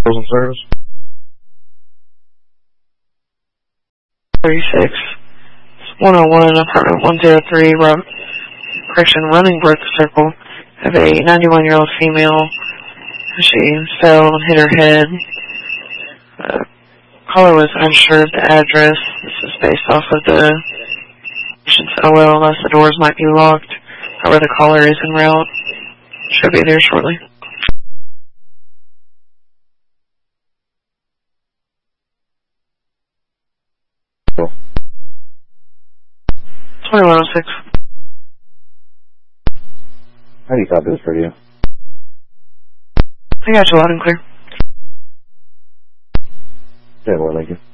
Service. 36. 101, apartment 103, Running Brook Circle. Have a 91-year-old female. She fell and hit her head. Caller was unsure of the address. This is based off of the patient's OL, unless the doors might be locked. However, the caller is en route. Should be there shortly. Cool. 2106. How do you copy this radio? I got you loud and clear. Yeah, well, thank you.